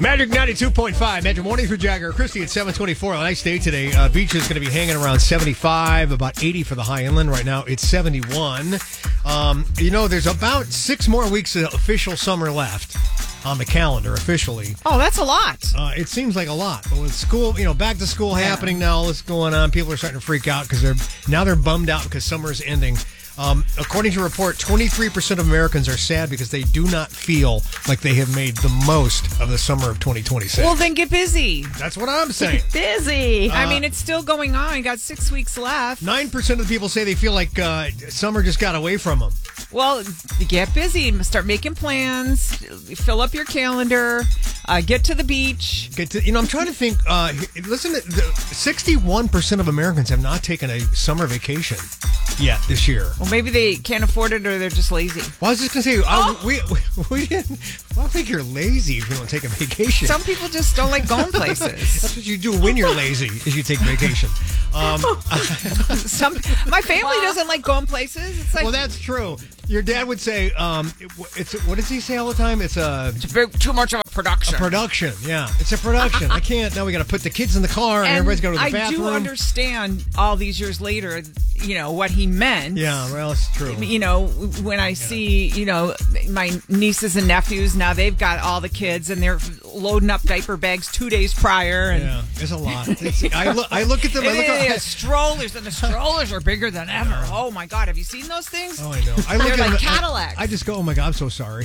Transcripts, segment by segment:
Magic 92.5. Magic Mornings with Jagger. Christy at 724. A nice day today. Beach is going to be hanging around 75, about 80 for the high inland. Right now, it's 71. There's about 6 more weeks of official summer left on the calendar officially. Oh, that's a lot. It seems like a lot. But with school, back to school happening now, all this going on, people are starting to freak out because they're bummed out because summer is ending. According to a report, 23% of Americans are sad because they do not feel like they have made the most of the summer of 2026. Well, then get busy. That's what I'm saying. Busy. I mean, it's still going on. You got 6 weeks left. 9% of the people say they feel like summer just got away from them. Well, get busy. Start making plans. Fill up your calendar. Get to the beach. I'm trying to think. Listen, 61% of Americans have not taken a summer vacation yet this year. Well, maybe they can't afford it or they're just lazy. Well, I was just going to say, we didn't. I don't think you're lazy if you don't take a vacation. Some people just don't like going places. That's what you do when you're lazy, is you take vacation. My family doesn't like going places. It's like, well, that's true. Your dad would say, what does he say all the time? It's too much of a production. A production, yeah. It's a production. I can't. Now we got to put the kids in the car and everybody's got to go to the bathroom. I do understand all these years later, what he meant. Yeah, well, it's true. When I see, my nieces and nephews, now they've got all the kids and they're loading up diaper bags 2 days prior. And yeah, it's a lot. I look at them. Strollers, and the strollers are bigger than ever. Oh, my God. Have you seen those things? Oh, I know. They're like Cadillacs. I just go, oh, my God, I'm so sorry.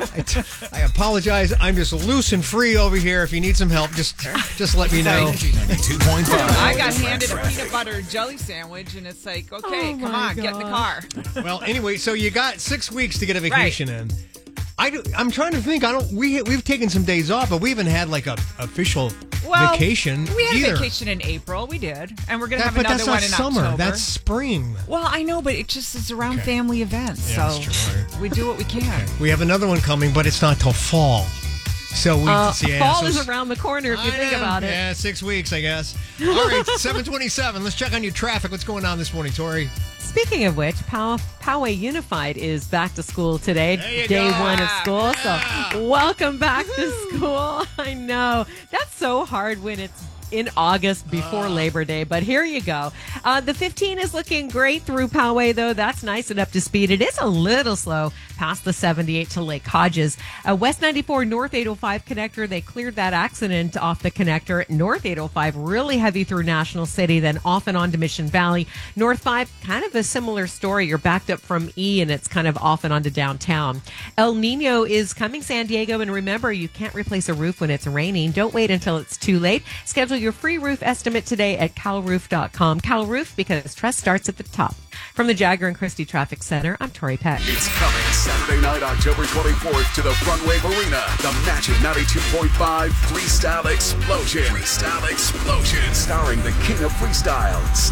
I apologize. I'm just loose and free over here. If you need some help, just let me know. 2.5. I got handed a peanut butter jelly sandwich, and it's like, okay, come on, get in the car. Well, anyway, so you got 6 weeks to get a vacation in. I'm trying to think. We've taken some days off, but we haven't had like a official vacation. We had either. a vacation in April. We did, and we're gonna have another one in summer. October. That's spring. Well, I know, but it just is around family events, Yeah, so that's true. we do what we can. We have another one coming, but it's not till fall. So fall is around the corner if you think about it. Yeah, 6 weeks, I guess. All right, 7:27. Let's check on your traffic. What's going on this morning, Tori? Speaking of which, Poway Unified is back to school today, day 1 of school. Yeah. So welcome back to school. I know. That's so hard when it's in August before Labor Day, but here you go. The 15 is looking great through Poway, though. That's nice and up to speed. It is a little slow past the 78 to Lake Hodges. West 94 North 805 connector, they cleared that accident off the connector. North 805 really heavy through National City, then off and on to Mission Valley. North 5, kind of a similar story. You're backed up from E and it's kind of off and on to downtown. El Nino is coming San Diego, and remember, you can't replace a roof when it's raining. Don't wait until it's too late. Schedule your free roof estimate today at calroof.com. Cal Roof, because trust starts at the top. From the Jagger and Christie Traffic Center, I'm Tori Peck. It's coming Saturday night, October 24th to the Front Wave Arena. The Magic 92.5 Freestyle Explosion. Freestyle Explosion. Starring the King of Freestyle,